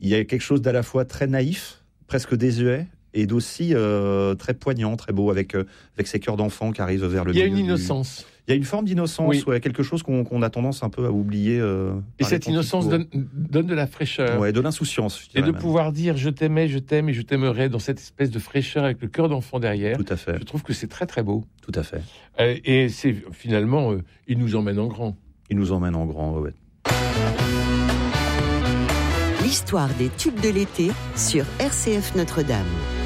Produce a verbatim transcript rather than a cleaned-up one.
il y a quelque chose d'à la fois très naïf, presque désuet, et d'aussi euh, très poignant, très beau, avec, euh, avec ces cœurs d'enfants qui arrivent vers le Il y a milieu une du- innocence. Il y a une forme d'innocence, Oui. ouais, quelque chose qu'on, qu'on a tendance un peu à oublier. Euh, Et par les cette temps qui innocence courent. donne, donne de la fraîcheur. Ouais, de l'insouciance. je Et dirais de même. pouvoir dire je t'aimais, je t'aime et je t'aimerai dans cette espèce de fraîcheur avec le cœur d'enfant derrière. Tout à fait, Je trouve que c'est très très beau. tout à fait. Euh, et c'est finalement, euh, il nous emmène en grand. Il nous emmène en grand, ouais. L'histoire des tubes de l'été sur R C F Notre-Dame.